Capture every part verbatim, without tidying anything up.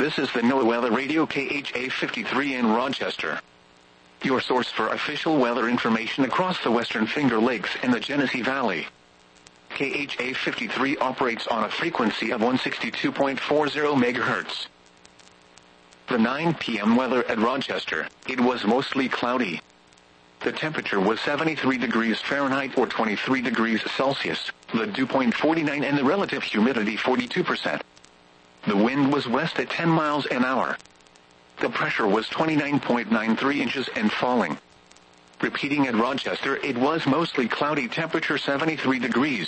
This is the NOAA Weather Radio K H A fifty-three in Rochester, your source for official weather information across the Western Finger Lakes and the Genesee Valley. K H A fifty-three operates on a frequency of one sixty-two point four zero megahertz. The nine p m weather at Rochester, it was mostly cloudy. The temperature was seventy-three degrees Fahrenheit or twenty-three degrees Celsius, the dew point forty-nine and the relative humidity forty-two percent. The wind was west at ten miles an hour. The pressure was twenty-nine point nine three inches and falling. Repeating at Rochester, it was mostly cloudy, temperature seventy-three degrees.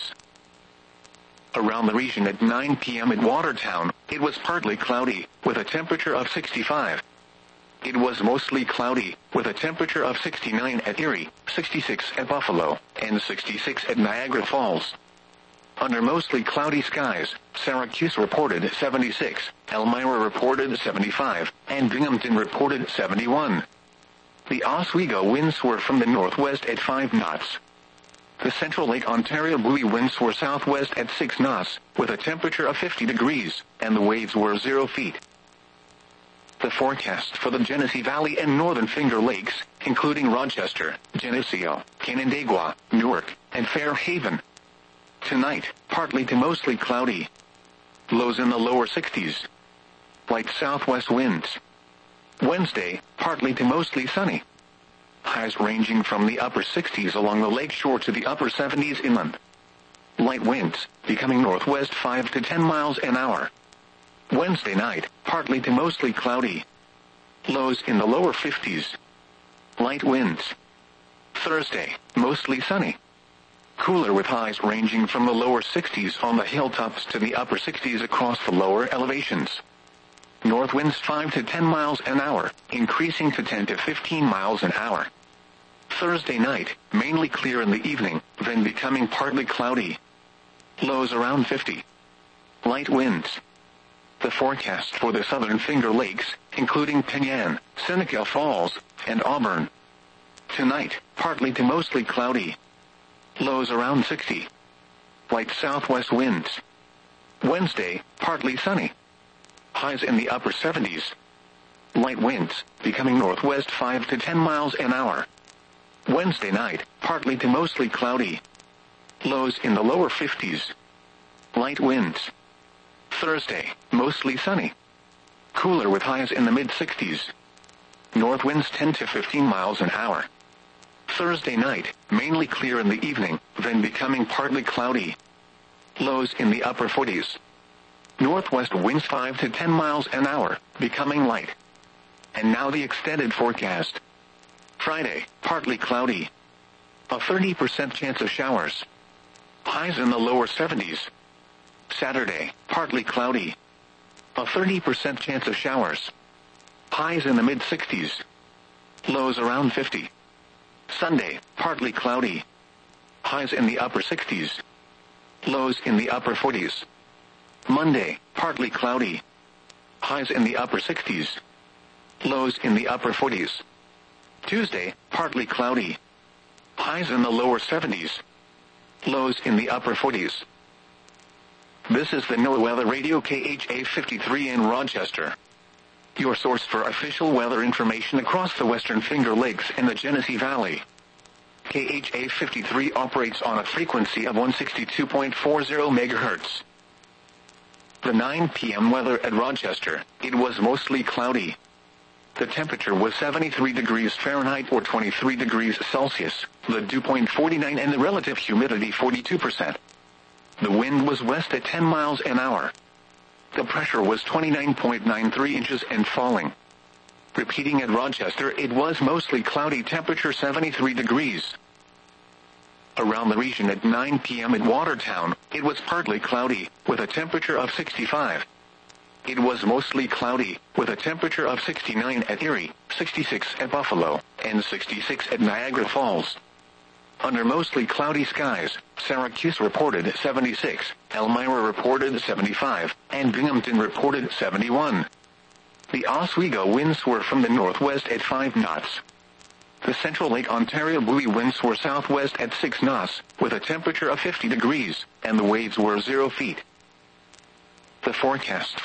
Around the region at nine p m at Watertown, it was partly cloudy, with a temperature of sixty-five. It was mostly cloudy, with a temperature of sixty-nine at Erie, sixty-six at Buffalo, and sixty-six at Niagara Falls. Under mostly cloudy skies, Syracuse reported seventy-six, Elmira reported seventy-five, and Binghamton reported seventy-one. The Oswego winds were from the northwest at five knots. The Central Lake Ontario buoy winds were southwest at six knots, with a temperature of fifty degrees, and the waves were zero feet. The forecast for the Genesee Valley and Northern Finger Lakes, including Rochester, Geneseo, Canandaigua, Newark, and Fairhaven. Tonight, partly to mostly cloudy. Lows in the lower sixties. Light southwest winds. Wednesday, partly to mostly sunny. Highs ranging from the upper sixties along the lakeshore to the upper seventies inland. Light winds, becoming northwest five to ten miles an hour. Wednesday night, partly to mostly cloudy. Lows in the lower fifties. Light winds. Thursday, mostly sunny. Cooler with highs ranging from the lower sixties on the hilltops to the upper sixties across the lower elevations. North winds five to ten miles an hour, increasing to ten to fifteen miles an hour. Thursday night, mainly clear in the evening, then becoming partly cloudy. Lows around fifty. Light winds. The forecast for the Southern Finger Lakes, including Penyan, Seneca Falls, and Auburn. Tonight, partly to mostly cloudy. Lows around sixty. Light southwest winds. Wednesday, partly sunny. Highs in the upper seventies. Light winds, becoming northwest five to ten miles an hour. Wednesday night, partly to mostly cloudy. Lows in the lower fifties. Light winds. Thursday, mostly sunny. Cooler with highs in the mid-sixties. North winds ten to fifteen miles an hour. Thursday night, mainly clear in the evening, then becoming partly cloudy. Lows in the upper forties. Northwest winds five to ten miles an hour, becoming light. And now the extended forecast. Friday, partly cloudy. A thirty percent chance of showers. Highs in the lower seventies. Saturday, partly cloudy. A thirty percent chance of showers. Highs in the mid-sixties. Lows around fifty. Sunday, partly cloudy. Highs in the upper sixties. Lows in the upper forties. Monday, partly cloudy. Highs in the upper sixties. Lows in the upper forties. Tuesday, partly cloudy. Highs in the lower seventies. Lows in the upper forties. This is the NOAA Weather Radio K H A fifty-three in Rochester, your source for official weather information across the Western Finger Lakes and the Genesee Valley. K H A fifty-three operates on a frequency of one sixty-two point four zero megahertz. The nine p m weather at Rochester, it was mostly cloudy. The temperature was seventy-three degrees Fahrenheit or twenty-three degrees Celsius, the dew point forty-nine and the relative humidity forty-two percent. The wind was west at ten miles an hour. The pressure was twenty-nine point nine three inches and falling. Repeating at Rochester, it was mostly cloudy, temperature seventy-three degrees. Around the region at nine p m at Watertown, it was partly cloudy, with a temperature of sixty-five. It was mostly cloudy, with a temperature of sixty-nine at Erie, sixty-six at Buffalo, and sixty-six at Niagara Falls. Under mostly cloudy skies, Syracuse reported seventy-six, Elmira reported seventy-five, and Binghamton reported seventy-one. The Oswego winds were from the northwest at five knots. The Central Lake Ontario buoy winds were southwest at six knots, with a temperature of fifty degrees, and the waves were zero feet. The forecast